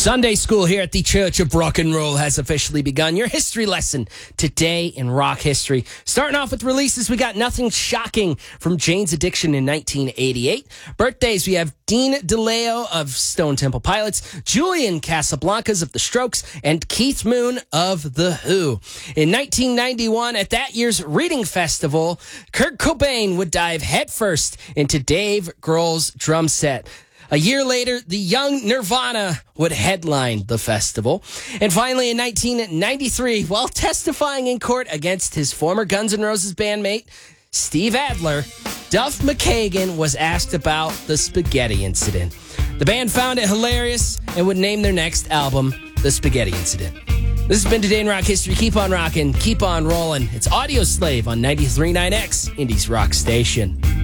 Sunday school here at the Church of Rock and Roll has officially begun. Your history lesson today in rock history. Starting off with releases, we got Nothing Shocking from Jane's Addiction in 1988. Birthdays, we have Dean DeLeo of Stone Temple Pilots, Julian Casablancas of The Strokes, and Keith Moon of The Who. In 1991, at that year's Reading Festival, Kurt Cobain would dive headfirst into Dave Grohl's drum set. A year later, the young Nirvana would headline the festival. And finally, in 1993, while testifying in court against his former Guns N' Roses bandmate, Steve Adler, Duff McKagan was asked about the spaghetti incident. The band found it hilarious and would name their next album The Spaghetti Incident. This has been Today in Rock History. Keep on rocking, keep on rolling. It's Audio Slave on 93.9X, Indie's Rock Station.